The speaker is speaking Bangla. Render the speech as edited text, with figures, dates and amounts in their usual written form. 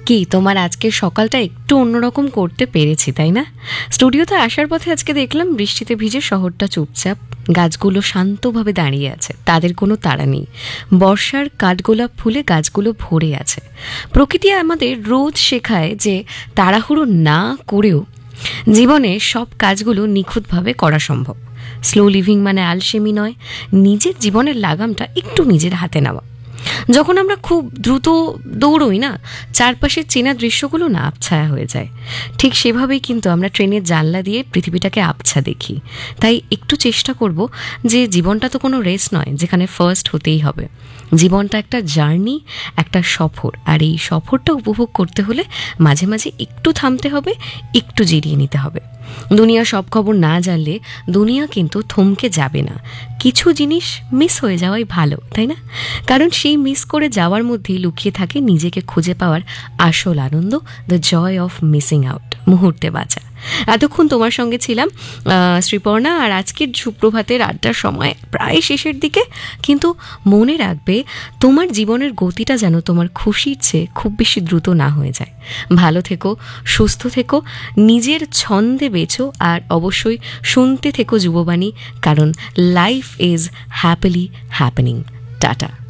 কি তোমার আজকের সকালটা একটু অন্যরকম করতে পেরেছি, তাই না? স্টুডিওতে আসার পথে আজকে দেখলাম বৃষ্টিতে ভিজে শহরটা চুপচাপ, গাছগুলো শান্তভাবে দাঁড়িয়ে আছে, তাদের কোনো তাড়া নেই। বর্ষার কাঠগোলাপ ফুলে গাছগুলো ভরে আছে। প্রকৃতি আমাদের রোজ শেখায় যে তাড়াহুড়ো না করেও জীবনে সব কাজগুলো নিখুঁতভাবে করা সম্ভব। স্লো লিভিং মানে আলসেমি নয়, নিজের জীবনের লাগামটা একটু নিজের হাতে নেওয়া। যখন আমরা খুব দ্রুত দৌড়ই না, চারপাশের চেনা দৃশ্যগুলো না আবছায়া হয়ে যায়। ঠিক সেভাবেই কিন্তু আমরা ট্রেনের জানলা দিয়ে পৃথিবীটাকে আবছা দেখি। তাই একটু চেষ্টা করব যে জীবনটা তো কোনো রেস নয় যেখানে ফার্স্ট হতেই হবে। জীবনটা একটা জার্নি, একটা সফর, আর এই সফরটা উপভোগ করতে হলে মাঝে মাঝে একটু থামতে হবে, একটু জিরিয়ে নিতে হবে। দুনিয়া সব খবর না জানলে দুনিয়া কিন্তু থমকে যাবে না। কিছু জিনিস মিস হয়ে যাওয়াই ভালো, তাই না? কারণ সেই মিস করে যাওয়ার মধ্যেই লুকিয়ে থাকে নিজেকে খুঁজে পাওয়ার আসল আনন্দ, the joy of missing out, মুহূর্তে বাঁচা। এতক্ষণ তোমার সঙ্গে ছিলাম শ্রীপর্ণা, আর আজকের সুপ্রভাতের আড্ডার সময় প্রায় শেষের দিকে। কিন্তু মনে রাখবে, তোমার জীবনের গতিটা যেন তোমার খুশির চেয়ে খুব বেশি দ্রুত না হয়ে যায়। ভালো থেকো, সুস্থ থেকো, নিজের ছন্দে বেঁচো, আর অবশ্যই শুনতে থেকো যুববাণী, কারণ life is happily happening. Tata.